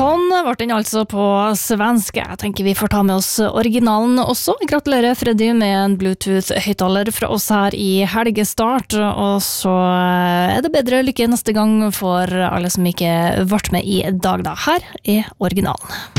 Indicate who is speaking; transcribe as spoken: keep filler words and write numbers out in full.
Speaker 1: Sånn var den altså på svensk. Jeg tenker vi får ta med oss originalen også. Gratulerer Freddy med en Bluetooth-høyttaler fra oss her i helgestart, og så er det bedre lykke neste gang for alle som ikke ble med i dag da. Her er originalen.